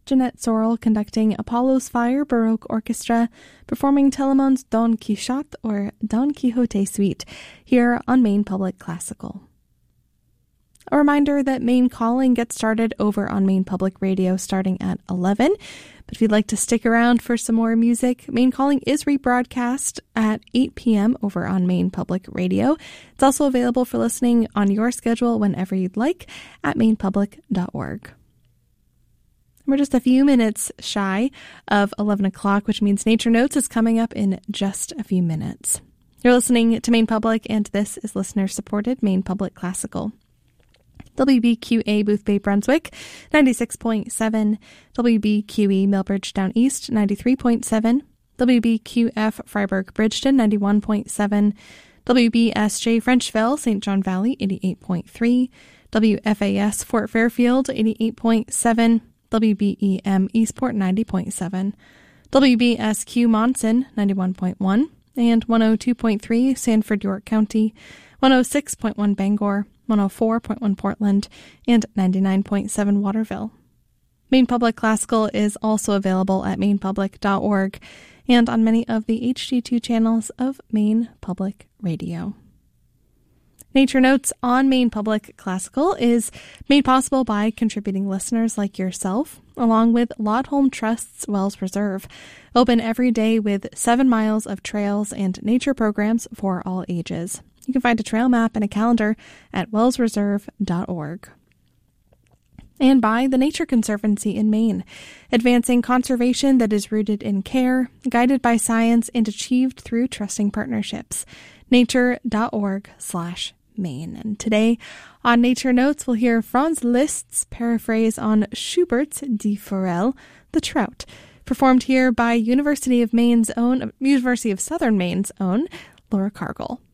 Jeanette Sorrell conducting Apollo's Fire Baroque Orchestra, performing Telemon's Don Quixote or Don Quixote Suite here on Maine Public Classical. A reminder that Maine Calling gets started over on Maine Public Radio starting at 11. But if you'd like to stick around for some more music, Maine Calling is rebroadcast at 8 p.m. over on Maine Public Radio. It's also available for listening on your schedule whenever you'd like at mainepublic.org. We're just a few minutes shy of 11 o'clock, which means Nature Notes is coming up in just a few minutes. You're listening to Maine Public, and this is listener-supported Maine Public Classical. WBQA Boothbay Brunswick, 96.7, WBQE Millbridge Down East, 93.7, WBQF Freiburg Bridgeton, 91.7, WBSJ Frenchville, St. John Valley, 88.3, WFAS Fort Fairfield, 88.7, WBEM Eastport, 90.7, WBSQ Monson, 91.1, and 102.3 Sanford, York County, 106.1 Bangor, 104.1 Portland, and 99.7 Waterville. Maine Public Classical is also available at mainepublic.org and on many of the HD2 channels of Maine Public Radio. Nature Notes on Maine Public Classical is made possible by contributing listeners like yourself, along with Laudholm Trust's Wells Reserve, open every day with 7 miles of trails and nature programs for all ages. You can find a trail map and a calendar at wellsreserve.org. And by the Nature Conservancy in Maine, advancing conservation that is rooted in care, guided by science, and achieved through trusting partnerships. nature.org/Maine. And today on Nature Notes, we'll hear Franz Liszt's paraphrase on Schubert's Die Forelle, The Trout, performed here by University of Southern Maine's own Laura Cargill.